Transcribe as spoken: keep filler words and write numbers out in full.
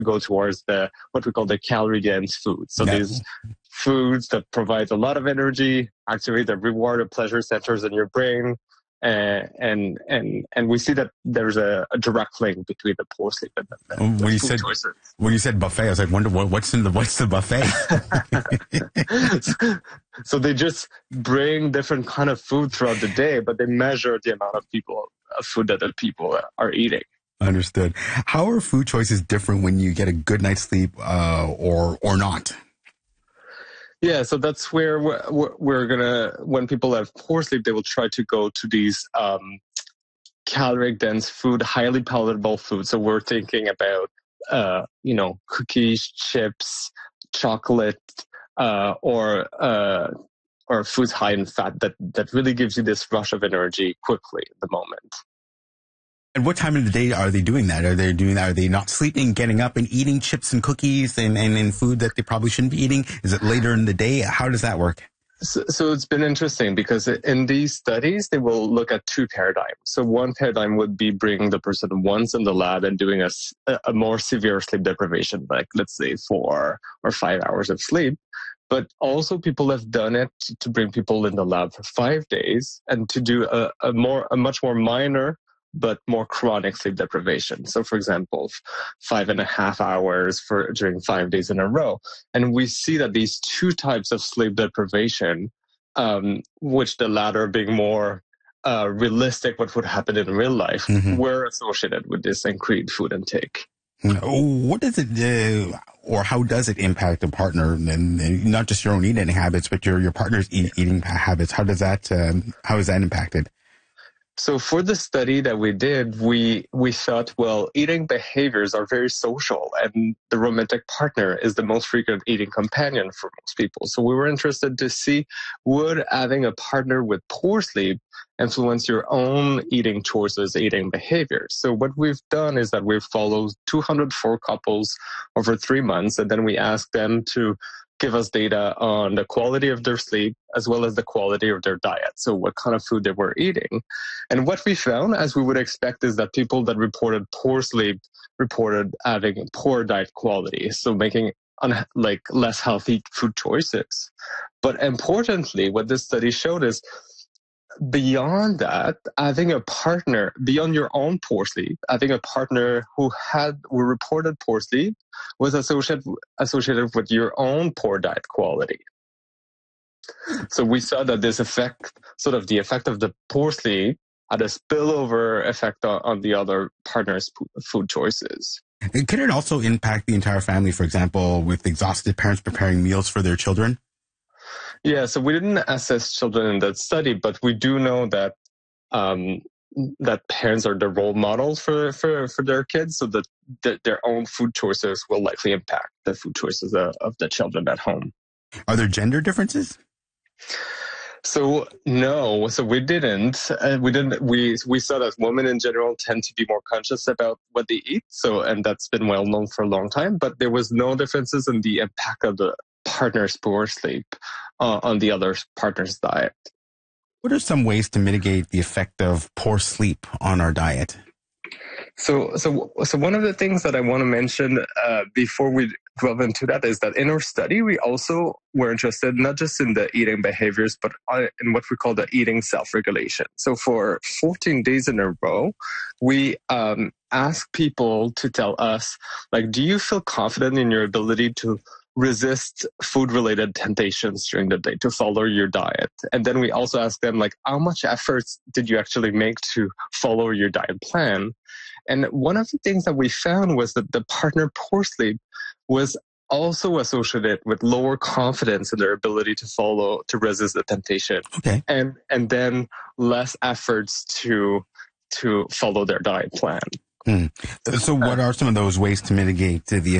go towards the what we call the calorie-dense foods. So Yeah. these foods that provide a lot of energy, activate the reward and pleasure centers in your brain, uh, and and and we see that there's a, a direct link between the poor sleep and the, the, When the you food said choices. when you said buffet, I was like, wonder what, what's in the what's the buffet? So they just bring different kind of food throughout the day, but they measure the amount of people of food that the people are eating. Understood. How are food choices different when you get a good night's sleep uh, or or not? Yeah, so that's where we're, we're gonna. When people have poor sleep, they will try to go to these um, caloric-dense food, highly palatable food. So we're thinking about, uh, you know, cookies, chips, chocolate, uh, or uh, or foods high in fat that that really gives you this rush of energy quickly at the moment. And what time of the day are they doing that? Are they doing that? Are they not sleeping, getting up and eating chips and cookies and, and, and food that they probably shouldn't be eating? Is it later in the day? How does that work? So, so it's been interesting because in these studies, they will look at two paradigms. So one paradigm would be bringing the person once in the lab and doing a, a more severe sleep deprivation, like let's say four or five hours of sleep. But also people have done it to bring people in the lab for five days and to do a, a more, a much more minor but more chronic sleep deprivation. So for example, five and a half hours for during five days in a row. And we see that these two types of sleep deprivation, um, which the latter being more uh, realistic, what would happen in real life, mm-hmm. were associated with this increased food intake. What does it do, or how does it impact a partner, and, and not just your own eating habits, but your, your partner's eat, eating habits? How does that, um, how is that impacted? So for the study that we did, we we thought, well, eating behaviors are very social, and the romantic partner is the most frequent eating companion for most people. So we were interested to see, would having a partner with poor sleep influence your own eating choices, eating behaviors? So what we've done is that we've followed two hundred four couples over three months, and then we asked them to give us data on the quality of their sleep as well as the quality of their diet. So what kind of food they were eating. And what we found, as we would expect, is that people that reported poor sleep reported having poor diet quality. So making un- like less healthy food choices. But importantly, what this study showed is beyond that, having a partner, beyond your own poor sleep, having a partner who had, who reported poor sleep was associated, associated with your own poor diet quality. So we saw that this effect, sort of the effect of the poor sleep, had a spillover effect on, on the other partner's food choices. And can it also impact the entire family, for example, with exhausted parents preparing meals for their children? Yeah, so we didn't assess children in that study, but we do know that um, that parents are the role models for, for, for their kids, so that, that their own food choices will likely impact the food choices of, of the children at home. Are there gender differences? So no, so we didn't. Uh, we didn't. We we saw that women in general tend to be more conscious about what they eat. So, and that's been well known for a long time. But there was no differences in the impact of the partner's poor sleep uh, on the other partner's diet. What are some ways to mitigate the effect of poor sleep on our diet? So, so, so one of the things that I want to mention uh, before we delve into that is that in our study, we also were interested not just in the eating behaviors, but in what we call the eating self-regulation. So for fourteen days in a row, we um, asked people to tell us, like, do you feel confident in your ability to resist food-related temptations during the day, to follow your diet? And then we also asked them, like, how much efforts did you actually make to follow your diet plan? And one of the things that we found was that the partner poor sleep was also associated with lower confidence in their ability to follow, to resist the temptation. Okay. And and then less efforts to to follow their diet plan. Hmm. So what are some of those ways to mitigate the